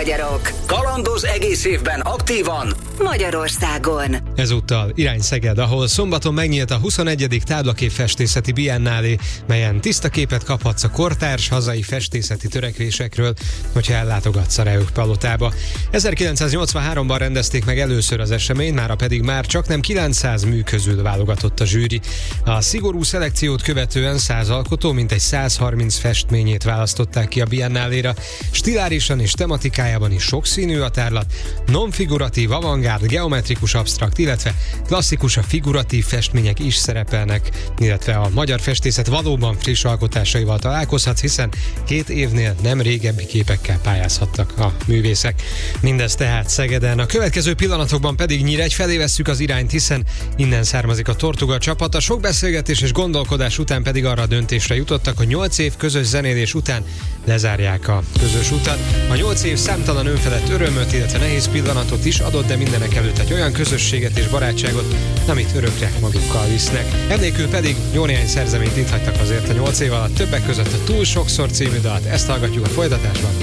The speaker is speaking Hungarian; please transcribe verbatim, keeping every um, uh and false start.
magyarok. Kalandoz egész évben aktívan Magyarországon. Ezúttal irány Szeged, ahol szombaton megnyílt a huszonegyedik táblakép festészeti biennálé, melyen tiszta képet kaphatsz a kortárs hazai festészeti törekvésekről, hogyha ellátogatsz a Reuk palotába. ezerkilencszáznyolcvanháromban rendezték meg először az eseményt, mára pedig már csaknem kilencszáz mű közül válogatott a zsűri. A szigorú szelekciót követően száz alkotó mintegy százharminc festményét választották ki a biennáléra. Stilárisan és tematikájában is sokszínű a tárlat, non-figuratív, avantgárd, geometrikus, absztrakt, illetve klasszikus, a figuratív festmények is szerepelnek, illetve a magyar festészet valóban friss alkotásaival találkozhatsz, hiszen két évnél nem régebbi képekkel pályázhattak a művészek. Mindez tehát Szegeden. A következő pillanatokban pedig Nyíregy felé vesszük az irányt, hiszen innen származik a Tortuga csapat. A sok beszélgetés és gondolkodás után pedig arra a döntésre jutottak, hogy nyolc év közös zenélés után lezárják a közös utat. A nyolc év számtalan önfelett örömöt, illetve nehéz pillanatot is adott, de mindenek előtt egy olyan közösséget és barátságot, amit örökre magukkal visznek. Emlékül pedig jó néhány szerzeményt itt hagytak azért a nyolc év alatt, többek között a Túl sokszor című dalt. Ezt hallgatjuk a folytatásban.